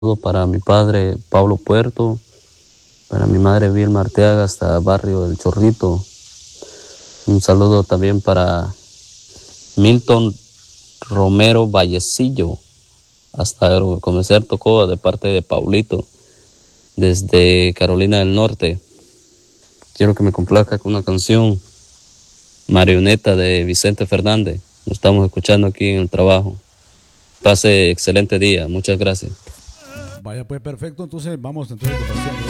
Para mi padre Pablo Puerto, para mi madre Vilma Arteaga hasta Barrio El Chorrito. Un saludo también para Milton Romero Vallecillo, hasta Agrocomercial Tocoa, de parte de Paulito, desde Carolina del Norte. Quiero que me complazca con una canción, Marioneta, de Vicente Fernández. Lo estamos escuchando aquí en el trabajo. Pase excelente día. Muchas gracias. Vaya, pues perfecto. Entonces vamos entonces complaciendo